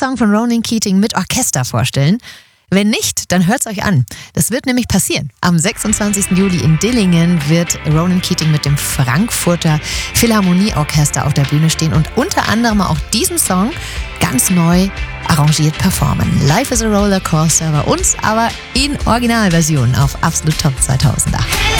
Song von Ronan Keating mit Orchester vorstellen? Wenn nicht, dann hört's euch an. Das wird nämlich passieren. Am 26. Juli in Dillingen wird Ronan Keating mit dem Frankfurter Philharmonieorchester auf der Bühne stehen und unter anderem auch diesen Song ganz neu arrangiert performen. Life is a Rollercoaster bei uns, aber in Originalversion auf Absolut Top 2008.